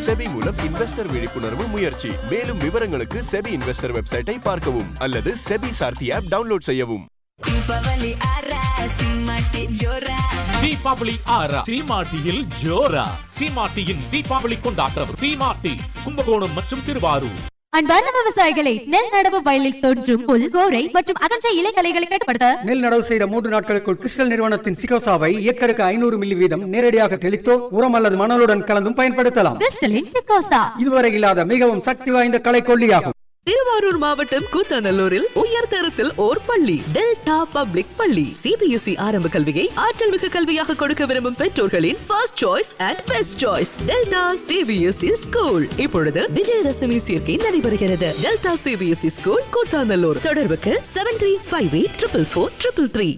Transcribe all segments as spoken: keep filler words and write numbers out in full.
SEBI மூலம் investor விழிப்புணர்வு முயற்சி. மேலும் விவரங்களுக்கு செபி இன்வெஸ்டர் வெப்சைட்டை பார்க்கவும் அல்லது செபி சார்த்தி ஆப் டவுன்லோட் செய்யவும். தீபாவளி ஆரா சீமாட்டி ஜோரா தீபாவளி ஆரா சீமாட்டியில் ஜோரா. சீமாட்டியின் தீபாவளி கொண்டாட்டம் சீமாட்டி, கும்பகோணம் மற்றும் திருவாரூர். அன்பார்ந்த விவசாயிகளை, நெல் நடவு வயலில் தோன்றும் புல், கோரை மற்றும் அகன்ற இலைக்களைகளை கட்டுப்படுத்த நெல் நடவு செய்த மூன்று நாட்களுக்குள் கிறிஸ்டல் நிறுவனத்தின் சிகோசாவை ஏக்கருக்கு ஐநூறு மில்லி வீதம் நேரடியாக தெளித்தோ உரம் அல்லது மணலுடன் கலந்தும் பயன்படுத்தலாம். கிறிஸ்டலின் சிகோசா இதுவரை இல்லாத மிகவும் சக்தி வாய்ந்த களைக்கொல்லியாகும். திருவாரூர் மாவட்டம் கூத்தாநல்லூரில் உயர் தரத்தில் ஓர் பள்ளி, டெல்டா பப்ளிக் பள்ளி. சிபிஎஸ்இ ஆரம்ப கல்வியை ஆற்றல் மிகு கல்வியாக கொடுக்க விரும்பும் பெற்றோர்களின் first choice and best choice delta CBSE school. இப்பொழுது விஜயதசமி சேர்க்கை நடைபெறுகிறது. Delta CBSE school Koothanallur. தொடர்புக்கு seven three five eight triple four triple three.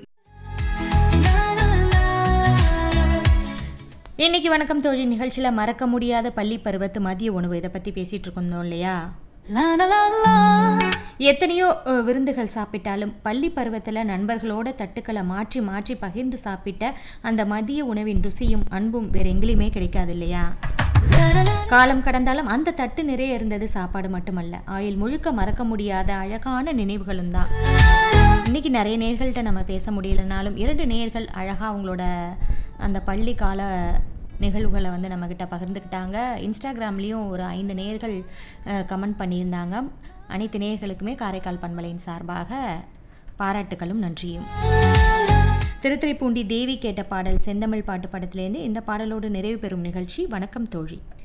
இன்னைக்கு வணக்கம் தோழி நிகழ்ச்சியில் மறக்க முடியாத பள்ளி பருவத்து மதிய உணவு இதை பற்றி பேசிட்டு இருக்கோம் இல்லையா? எத்தனையோ விருந்துகள் சாப்பிட்டாலும் பள்ளி பருவத்தில் நண்பர்களோட தட்டுக்களை மாற்றி மாற்றி பகிர்ந்து சாப்பிட்ட அந்த மதிய உணவின் ருசியும் அன்பும் வேற எங்கேயுமே கிடைக்காது இல்லையா? காலம் கடந்தாலும் அந்த தட்டு நிறைய இருந்தது சாப்பாடு மட்டுமல்ல, ஆயுள் முழுக்க மறக்க முடியாத அழகான நினைவுகளும் தான். இன்னைக்கு நிறைய நேர்கள்ட்ட நம்ம பேச முடியலனாலும் இரண்டு நேர்கள் அழகாக அவங்களோட அந்த பள்ளி கால நிகழ்வுகளை வந்து நம்மக்கிட்ட பகிர்ந்துக்கிட்டாங்க. இன்ஸ்டாகிராம்லேயும் ஒரு ஐந்து நேர்கள் கமெண்ட் பண்ணியிருந்தாங்க. அனைத்து நேர்களுக்குமே காரைக்கால் பண்பலையின் சார்பாக பாராட்டுகளும் நன்றியும். திருத்துறைப்பூண்டி தேவி கேட்ட பாடல் செந்தமிழ் பாட்டு படத்திலேருந்து இந்த பாடலோடு நிறைவு பெறும் நிகழ்ச்சி வணக்கம் தோழி.